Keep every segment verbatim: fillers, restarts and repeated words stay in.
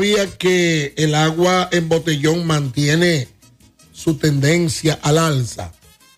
Que el agua en botellón mantiene su tendencia al alza.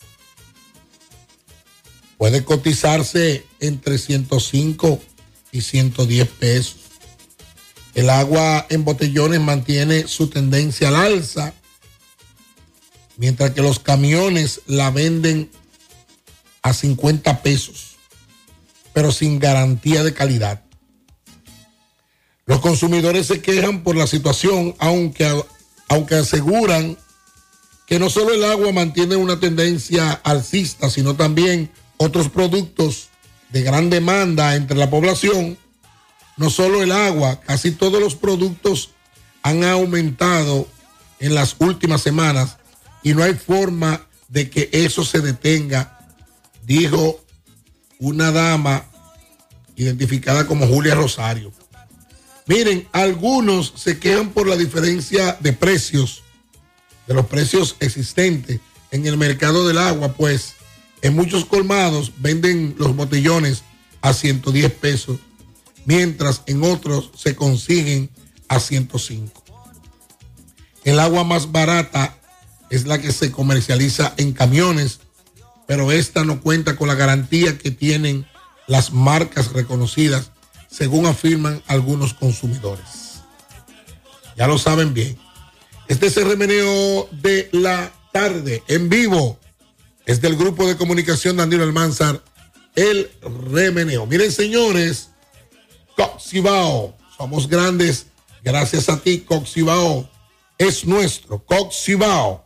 Puede cotizarse entre ciento cinco y ciento diez pesos. El agua en botellones mantiene su tendencia al alza, mientras que los camiones la venden a cincuenta pesos, pero sin garantía de calidad. Los consumidores se quejan por la situación, aunque, aunque aseguran que no solo el agua mantiene una tendencia alcista, sino también otros productos de gran demanda entre la población. No solo el agua, casi todos los productos han aumentado en las últimas semanas y no hay forma de que eso se detenga, dijo una dama identificada como Julia Rosario. Miren, algunos se quejan por la diferencia de precios, de los precios existentes en el mercado del agua, pues en muchos colmados venden los botellones a ciento diez pesos, mientras en otros se consiguen a ciento cinco. El agua más barata es la que se comercializa en camiones, pero esta no cuenta con la garantía que tienen las marcas reconocidas, según afirman algunos consumidores. Ya lo saben bien. Este es el remeneo de la tarde en vivo. Es del grupo de comunicación Danilo Almanzar, el remeneo. Miren, señores, Coxibao, somos grandes gracias a ti. Coxibao es nuestro. Coxibao,